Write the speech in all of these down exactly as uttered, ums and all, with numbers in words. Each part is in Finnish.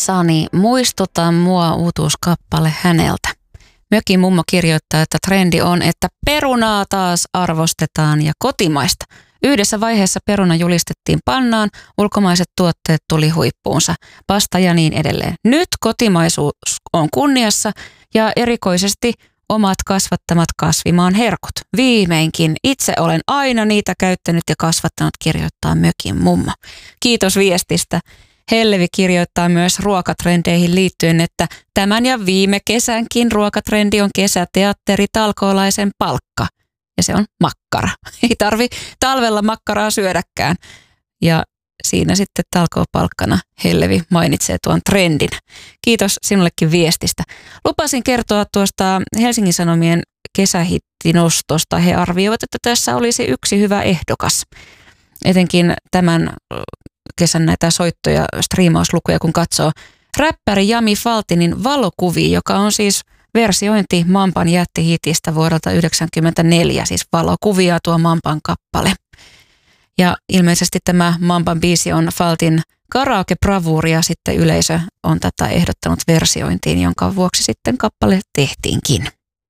Sani, muistuta mua uutuuskappale häneltä. Mökin mummo kirjoittaa, että trendi on, että perunaa taas arvostetaan ja kotimaista. Yhdessä vaiheessa peruna julistettiin pannaan, ulkomaiset tuotteet tuli huippuunsa, pasta ja niin edelleen. Nyt kotimaisuus on kunniassa ja erikoisesti omat kasvattamat kasvimaan herkut. Viimeinkin itse olen aina niitä käyttänyt ja kasvattanut, kirjoittaa mökin mummo. Kiitos viestistä. Hellevi kirjoittaa myös ruokatrendeihin liittyen, että tämän ja viime kesänkin ruokatrendi on kesäteatteri talkoolaisen palkka. Ja se on makkara. Ei tarvi talvella makkaraa syödäkään. Ja siinä sitten talkoopalkkana Hellevi mainitsee tuon trendin. Kiitos sinullekin viestistä. Lupasin kertoa tuosta Helsingin Sanomien kesähittinostosta. He arvioivat, että tässä olisi yksi hyvä ehdokas. Etenkin tämän kesän näitä soittoja, striimauslukuja, kun katsoo. Räppäri Jami Faltinin Valokuvia, joka on siis versiointi Mampan jättihitistä vuodelta yhdeksänkymmentäneljä, siis Valokuvia tuo Mampan kappale. Ja ilmeisesti tämä Mampan biisi on Faltin karaoke-bravuuri ja sitten yleisö on tätä ehdottanut versiointiin, jonka vuoksi sitten kappale tehtiinkin.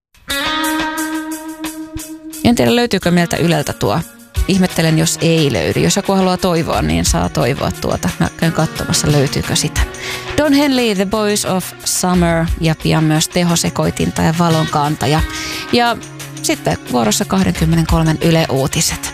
En tiedä, löytyykö meiltä Yleltä tuo. Ihmettelen, jos ei löydy. Jos joku haluaa toivoa, niin saa toivoa tuota. Mä käyn katsomassa, löytyykö sitä. Don Henley, The Boys of Summer ja pian myös tehosekoitinta ja valonkantaja. Ja sitten vuorossa kaksikymmentäkolme Yle Uutiset.